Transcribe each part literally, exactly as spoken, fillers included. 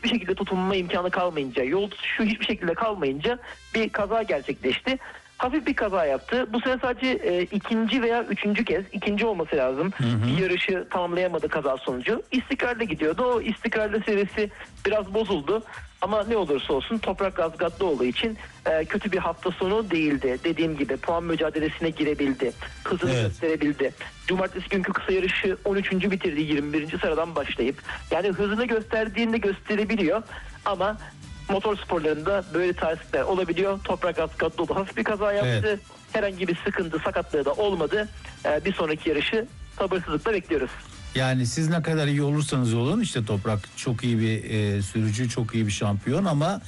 hiçbir şekilde tutunma imkanı kalmayınca, yol tutuşu hiçbir şekilde kalmayınca bir kaza gerçekleşti. Hafif bir kaza yaptı. Bu sene sadece e, ikinci veya üçüncü kez, ikinci olması lazım. Hı hı. Bir yarışı tamamlayamadı kaza sonucu. İstikrarlı gidiyordu. O istikrarlı seviyesi biraz bozuldu. Ama ne olursa olsun Toprak Gazgatlı olduğu için e, kötü bir hafta sonu değildi. Dediğim gibi puan mücadelesine girebildi. Hızını evet. gösterebildi. Cumartesi günkü kısa yarışı on üçüncü bitirdi yirmi birinci sıradan başlayıp. Yani hızını gösterdiğinde gösterebiliyor. Ama motor sporlarında böyle terslikler olabiliyor. Toprak Gazgatlı oldu. Hafif bir kaza yaptı. Evet. Herhangi bir sıkıntı, sakatlığı da olmadı. E, bir sonraki yarışı sabırsızlıkla bekliyoruz. Yani siz ne kadar iyi olursanız olun, işte Toprak çok iyi bir e, sürücü, çok iyi bir şampiyon ama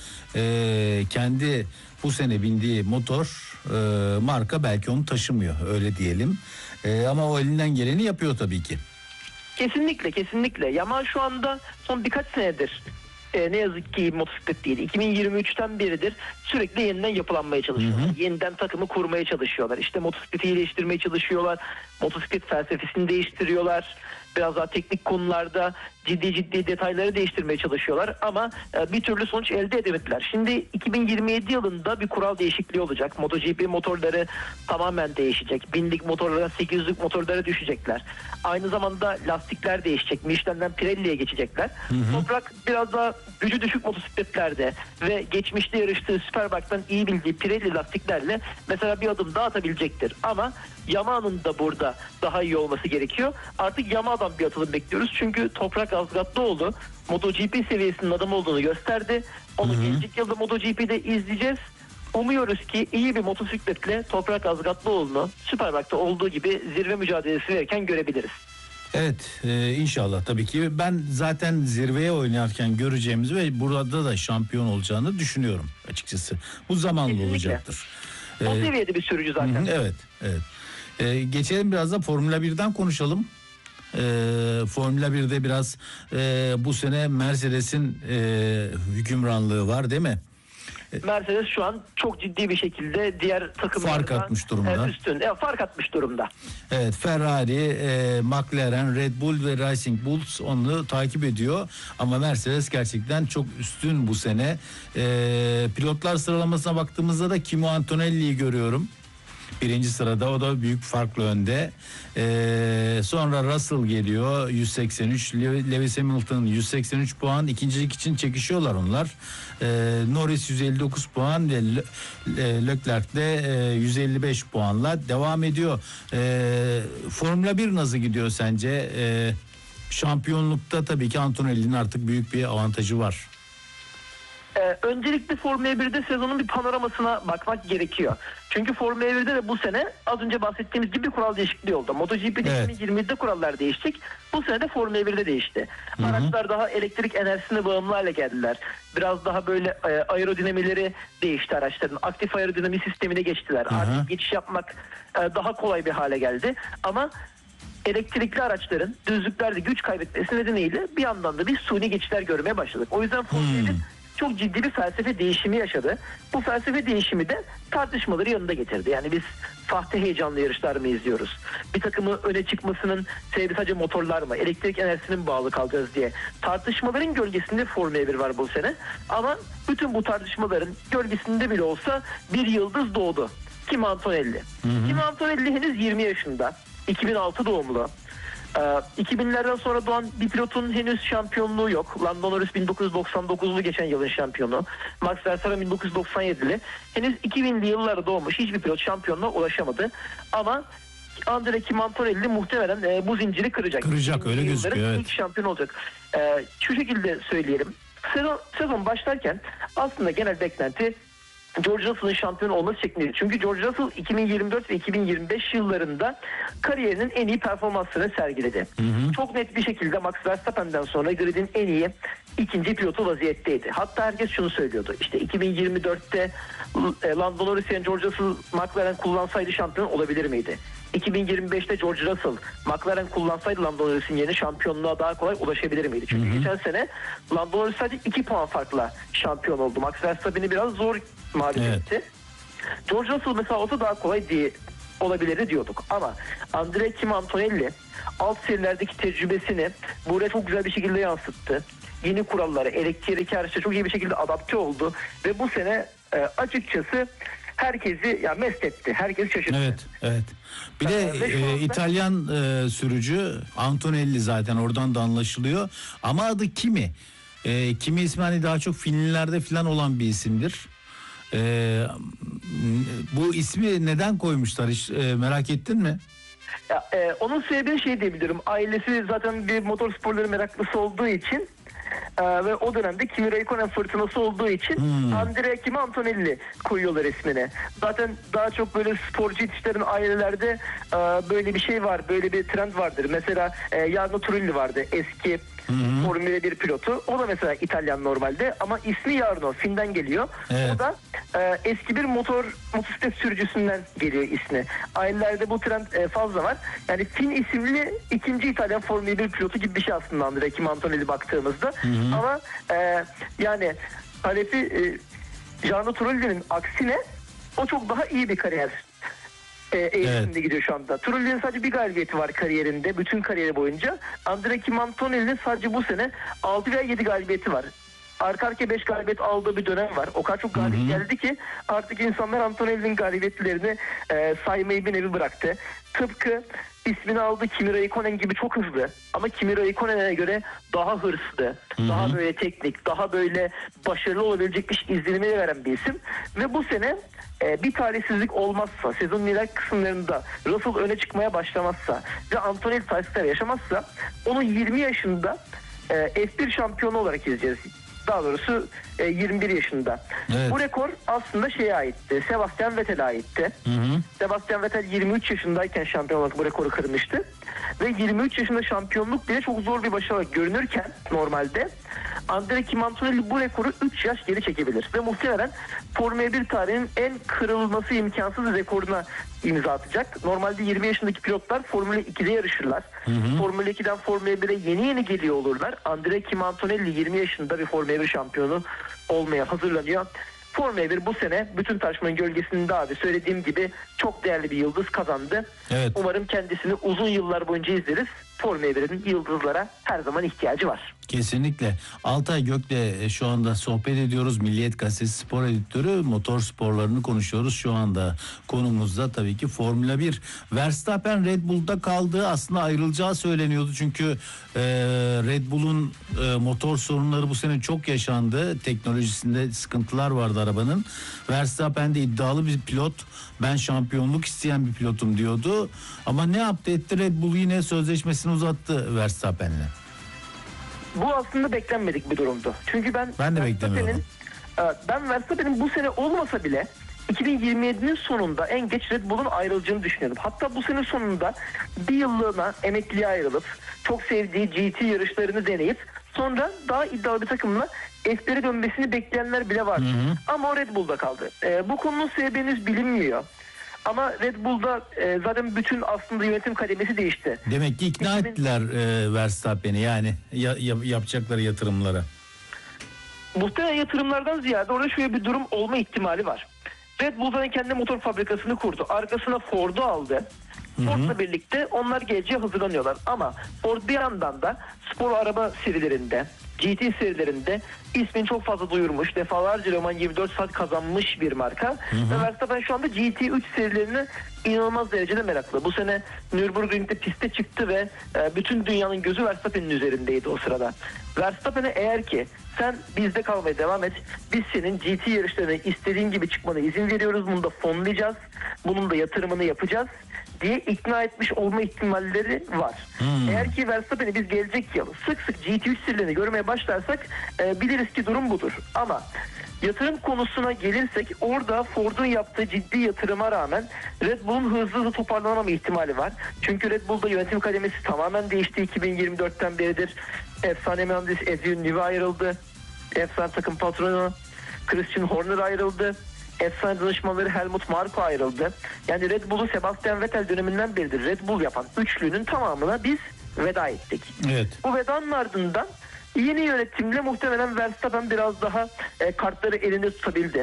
e, kendi bu sene bindiği motor e, marka belki onu taşımıyor, öyle diyelim. E, ama o elinden geleni yapıyor tabii ki. Kesinlikle kesinlikle. Yaman şu anda son birkaç senedir e, ne yazık ki motosiklet değil. iki bin yirmi üçten beridir sürekli yeniden yapılanmaya çalışıyorlar. Hı hı. Yeniden takımı kurmaya çalışıyorlar. İşte motosikleti iyileştirmeye çalışıyorlar. Motosiklet felsefesini değiştiriyorlar. Biraz daha teknik konularda ciddi ciddi detayları değiştirmeye çalışıyorlar ama e, bir türlü sonuç elde edemediler. Şimdi iki bin yirmi yedi yılında bir kural değişikliği olacak. MotoGP motorları tamamen değişecek. Binlik motorlara, sekiz yüzlük motorlara düşecekler. Aynı zamanda lastikler değişecek. Michelin'den Pirelli'ye geçecekler. Hı hı. Toprak biraz daha gücü düşük motosikletlerde ve geçmişte yarıştığı Superbike'dan iyi bildiği Pirelli lastiklerle mesela bir adım daha atabilecektir. Ama Yamaha'nın da burada daha iyi olması gerekiyor. Artık Yamaha'dan bir atılım bekliyoruz. Çünkü Toprak Gazgatlıoğlu MotoGP seviyesinin adam olduğunu gösterdi. Onu gelecek yılda MotoGP'de izleyeceğiz. Umuyoruz ki iyi bir motosikletle Toprak Gazgatlıoğlu'nu Superbike'da olduğu gibi zirve mücadelesi verirken görebiliriz. Evet, e, inşallah tabii ki. Ben zaten zirveye oynarken göreceğimizi ve burada da şampiyon olacağını düşünüyorum açıkçası. Bu zamanla kesinlikle olacaktır. O ee, seviyede bir sürücü zaten. Hı, evet, evet. Ee, geçelim biraz da Formula birden konuşalım. Ee, Formula birde biraz e, bu sene Mercedes'in e, hükümranlığı var değil mi? Mercedes şu an çok ciddi bir şekilde diğer takımlardan fark atmış durumda. Üstün, e, fark atmış durumda. Evet, Ferrari, e, McLaren, Red Bull ve Racing Bulls onu takip ediyor. Ama Mercedes gerçekten çok üstün bu sene. E, pilotlar sıralamasına baktığımızda da Kimi Antonelli'yi görüyorum. Birinci sırada, o da büyük farklı önde. Ee, sonra Russell geliyor yüz seksen üç, Lewis Hamilton yüz seksen üç puan, ikincilik için çekişiyorlar onlar. Ee, Norris yüz elli dokuz puan ve Le- Leclerc de e, yüz elli beş puanla devam ediyor. Ee, Formula bir nasıl gidiyor sence? Ee, şampiyonlukta tabii ki Antonelli'nin artık büyük bir avantajı var. Ee, öncelikle Formula birde sezonun bir panoramasına bakmak gerekiyor. Çünkü Formula birde de bu sene az önce bahsettiğimiz gibi bir kural değişikliği oldu. MotoGP'de evet. iki bin yirmi yedide kurallar değişecek. Bu sene de Formula birde değişti. Hı hı. Araçlar daha elektrik enerjisine bağımlı hale geldiler. Biraz daha böyle e, aerodinamileri değişti araçların. Aktif aerodinami sistemine geçtiler. Hı hı. Artık geçiş yapmak e, daha kolay bir hale geldi. Ama elektrikli araçların düzlüklerde güç kaybetmesi nedeniyle bir yandan da bir suni geçişler görmeye başladık. O yüzden Formula bir çok ciddi bir felsefe değişimi yaşadı. Bu felsefe değişimi de tartışmaları yanında getirdi. Yani biz sahte heyecanlı yarışlar mı izliyoruz? Bir takımı öne çıkmasının sebebi sadece motorlar mı? Elektrik enerjisinin bağlı kalacağız diye. Tartışmaların gölgesinde Formula bir var bu sene. Ama bütün bu tartışmaların gölgesinde bile olsa bir yıldız doğdu. Kimi Antonelli. Hı hı. Kimi Antonelli henüz yirmi yaşında. iki bin altı doğumlu. iki binlerden sonra doğan bir pilotun henüz şampiyonluğu yok. Lando Norris bin dokuz yüz doksan dokuzlu geçen yılın şampiyonu. Max Verstappen bin dokuz yüz doksan yedili. Henüz iki binli yıllarda doğmuş hiçbir pilot şampiyonluğa ulaşamadı. Ama Andrea Kimi Antonelli muhtemelen e, bu zinciri kıracak. Kıracak, öyle gözüküyor. Evet. İlk şampiyon olacak. E, şu şekilde söyleyelim. Sezon, sezon başlarken aslında genel beklenti George Russell'ın şampiyon olması şeklindeydi. Çünkü George Russell iki bin yirmi dört ve iki bin yirmi beş yıllarında kariyerinin en iyi performansını sergiledi. Hı hı. Çok net bir şekilde Max Verstappen'den sonra gridin en iyi ikinci pilotu vaziyetteydi. Hatta herkes şunu söylüyordu. İşte iki bin yirmi dörtte Lando Norris yani George Russell McLaren kullansaydı şampiyon olabilir miydi? iki bin yirmi beşte George Russell McLaren kullansaydı Lando Norris'in yerine şampiyonluğa daha kolay ulaşabilir miydi? Çünkü hı hı. geçen sene Lando Norris sadece iki puan farkla şampiyon oldu. Max Verstappen'i biraz zor mağlup etti. Evet. George Russell mesela olsa daha kolay diye olabilirdi diyorduk. Ama Andrea Kimi Antonelli alt serilerdeki tecrübesini buraya çok güzel bir şekilde yansıttı. yeni kurallara, elektrikli araçlara çok iyi bir şekilde adapte oldu ve bu sene e, açıkçası herkesi ya mest etti. Herkesi şaşırttı. Evet, evet. Bir de Ee, ve şu e, anda- İtalyan e, sürücü Antonelli, zaten oradan da anlaşılıyor. Ama adı Kimi? E, Kimi ismi hani daha çok filmlerde falan olan bir isimdir. E, bu ismi neden koymuşlar, hiç e, merak ettin mi? Ya, e, onun sebebi şey diyebilirim. Ailesi zaten bir motor sporları meraklısı olduğu için e, ve o dönemde Kimi Räikkönen fırtınası olduğu için Hmm. Andrea Kimi Antonelli koyuyorlar ismini. Zaten daha çok böyle sporcu yetiştiren ailelerde e, böyle bir şey var. Böyle bir trend vardır. Mesela e, Jarno Trulli vardı. Eski Formula bir pilotu. O da mesela İtalyan normalde ama ismi Jarno. Fin'den geliyor. Evet. O da e, eski bir motor motosiklet sürücüsünden geliyor ismi. Ailelerde bu trend e, fazla var. Yani Fin isimli ikinci İtalyan Formula bir pilotu gibi bir şey aslında Andrea Kimi Antonelli baktığımızda. Ama e, yani Halefi e, Jarno Trulli'nin aksine o çok daha iyi bir kariyer e, eğitiminde Evet. gidiyor şu anda. Trulli'nin sadece bir galibiyeti var kariyerinde. Bütün kariyeri boyunca. Andrea Kimi Antonelli'nin sadece bu sene altı veya yedi galibiyeti var. Arka arkaya beş galibiyet aldığı bir dönem var. O kadar çok galibiyet geldi ki artık insanlar Antonelli'nin galibiyetlerini e, saymayı bir nevi bıraktı. Tıpkı ismini aldığı Kimi Räikkönen gibi çok hızlı. Ama Kimi Räikkönen'e göre daha hırslı, daha böyle teknik, daha böyle başarılı olabilecekmiş izlenimi veren bir isim. Ve bu sene e, bir talihsizlik olmazsa, sezonun ileriki kısımlarında Russell öne çıkmaya başlamazsa ve Antonelli talihsizlikler yaşamazsa onu yirmi yaşında e, F bir şampiyonu olarak izleyeceğiz. Daha doğrusu e, yirmi bir yaşında. Evet. Bu rekor aslında şeye aitti. Sebastian Vettel'e aitti. Hı hı. Sebastian Vettel yirmi üç yaşındayken şampiyon olarak bu rekoru kırmıştı. Ve yirmi üç yaşında şampiyonluk bile çok zor bir başarı olarak görünürken normalde Andrea Kimi Antonelli bu rekoru üç yaş geri çekebilir. Ve muhtemelen Formula bir tarihinin en kırılması imkansız rekoruna imza atacak. Normalde yirmi yaşındaki pilotlar Formula ikide yarışırlar. Formula ikiden Formula bire yeni yeni geliyor olurlar. Andrea Kimi Antonelli yirmi yaşında bir Formula bir şampiyonu olmaya hazırlanıyor. Formula bir bu sene bütün tartışmanın gölgesinde abi söylediğim gibi çok değerli bir yıldız kazandı. Evet. Umarım kendisini uzun yıllar boyunca izleriz. Formula birin yıldızlara her zaman ihtiyacı var. Kesinlikle. Altay Gök'le şu anda sohbet ediyoruz. Milliyet Gazetesi spor editörü, motor sporlarını konuşuyoruz. Şu anda konumuzda tabii ki Formula bir. Verstappen Red Bull'da kaldı. Aslında ayrılacağı söyleniyordu. Çünkü e, Red Bull'un e, motor sorunları bu sene çok yaşandı. Teknolojisinde sıkıntılar vardı arabanın. Verstappen de iddialı bir pilot. Ben şampiyonluk isteyen bir pilotum diyordu. Ama ne yaptı etti? Red Bull yine sözleşmesini uzattı Verstappen'le. Bu aslında beklenmedik bir durumdu. Çünkü ben Ben de Verstappen'in- beklemiyordum. e, Ben Verstappen'in bu sene olmasa bile iki bin yirmi yedinin sonunda en geç Red Bull'un ayrılacağını düşünüyordum. Hatta bu sene sonunda bir yıllığına emekliye ayrılıp çok sevdiği G T yarışlarını deneyip sonra daha iddialı bir takımla F bir'e dönmesini bekleyenler bile vardı. Ama o Red Bull'da kaldı. E, bu konunun sebebi henüz bilinmiyor. Ama Red Bull'da e, zaten bütün aslında yönetim kademesi değişti. Demek ki ikna iki bin ettiler e, Verstappen'i, yani ya, ya- yapacakları yatırımlara. Muhtemelen yatırımlardan ziyade orada şöyle bir durum olma ihtimali var. Red Bull zaten kendi motor fabrikasını kurdu. Arkasına Ford'u aldı. Ford'la birlikte onlar geleceğe hazırlanıyorlar. Ama Ford bir yandan da spor araba serilerinde, G T serilerinde ismini çok fazla duyurmuş. Defalarca Le Mans yirmi dört saat kazanmış bir marka. Ve Verstappen şu anda G T üç serilerini inanılmaz derecede meraklı. Bu sene Nürburgring'de piste çıktı ve e, bütün dünyanın gözü Verstappen'in üzerindeydi o sırada. Verstappen'e eğer ki sen bizde kalmaya devam et, biz senin G T yarışlarına istediğin gibi çıkmana izin veriyoruz, bunu da fonlayacağız, bunun da yatırımını yapacağız diye ikna etmiş olma ihtimalleri var. Eğer ki Verstappen'i biz gelecek yıl sık sık G T üç serilerini görmeye başlarsak e, biliriz ki durum budur. Ama yatırım konusuna gelirsek orada Ford'un yaptığı ciddi yatırıma rağmen Red Bull'un hızlı hızlı toparlanamama ihtimali var. Çünkü Red Bull'da yönetim kademesi tamamen değişti. iki bin yirmi dörtten beridir efsane mühendis Adrian Newey ayrıldı. Efsane takım patronu Christian Horner ayrıldı. Efsane danışmanları Helmut Marko ayrıldı. Yani Red Bull'u Sebastian Vettel döneminden beridir Red Bull yapan üçlünün tamamına biz veda ettik. Evet. Bu vedanın ardından yeni yönetimle muhtemelen Verstappen biraz daha e, kartları elinde tutabildi.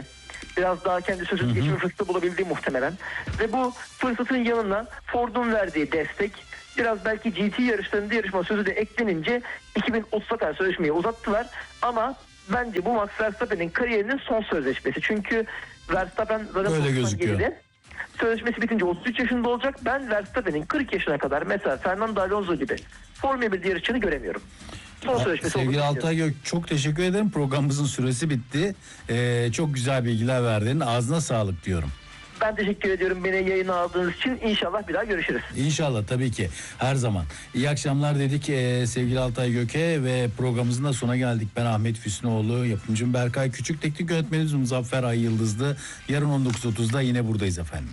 Biraz daha kendi sözünü geçirme fırsatı bulabildiği muhtemelen. Ve bu fırsatın yanına Ford'un verdiği destek, biraz belki G T yarışlarında yarışma sözü de eklenince iki bin otuza kadar sözleşmeyi uzattılar. Ama bence bu Max Verstappen'in kariyerinin son sözleşmesi. Çünkü Verstappen zaten öyle gözüküyor. geride. Sözleşmesi bitince otuz üç yaşında olacak. Ben Verstappen'in kırk yaşına kadar mesela Fernando Alonso gibi Formula bir yarışçını göremiyorum. Son sözleşmesi Sevgili olduğunu Altay Gök, çok teşekkür ederim. Programımızın süresi bitti. Ee, çok güzel bilgiler verdin. Ağzına sağlık diyorum. Ben teşekkür ediyorum beni yayına aldığınız için. İnşallah bir daha görüşürüz. İnşallah, tabii ki, her zaman. İyi akşamlar dedik e, sevgili Altay Gök'e ve programımızın da sonuna geldik. Ben Ahmet Füsunoğlu, yapımcım Berkay Küçük, teknik yönetmenimiz Muzaffer Ay Yıldızlı. Yarın on dokuz otuzda yine buradayız efendim.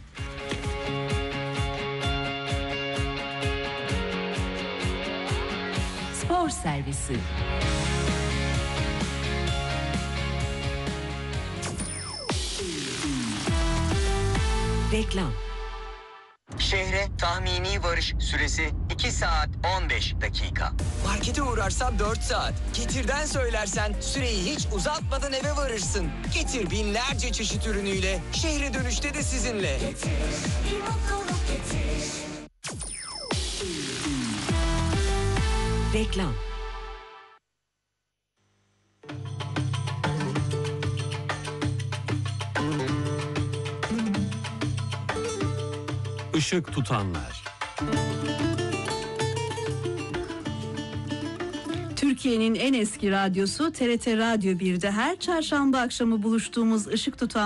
Spor Servisi. Reklam. Şehre tahmini varış süresi iki saat on beş dakika. Markete uğrarsan dört saat. Getir'den söylersen süreyi hiç uzatmadan eve varırsın. Getir binlerce çeşit ürünüyle şehre dönüşte de sizinle. Getir, bir mutluluk getir. Reklam. Işık tutanlar. Türkiye'nin en eski radyosu T R T Radyo bir'de her çarşamba akşamı buluştuğumuz Işık Tutan